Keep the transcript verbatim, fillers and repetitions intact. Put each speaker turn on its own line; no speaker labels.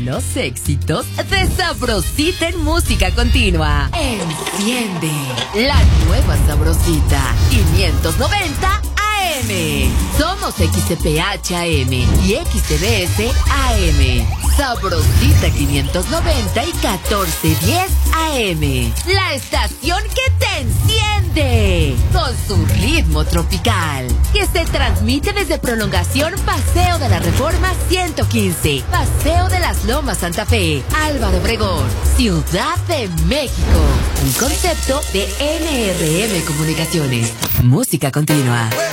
Los éxitos de Sabrosita en música continua. Enciende la nueva Sabrosita quinientos noventa A M. Somos X C P H A M y X T B S A M. Sabrosita quinientos noventa y catorce diez A M. La estación que te enciende con su ritmo tropical, que se transmite desde Prolongación Paseo de la Reforma ciento quince, Paseo de las Lomas Santa Fe, Álvaro Obregón, Ciudad de México. Un concepto de N R M Comunicaciones. Música continua.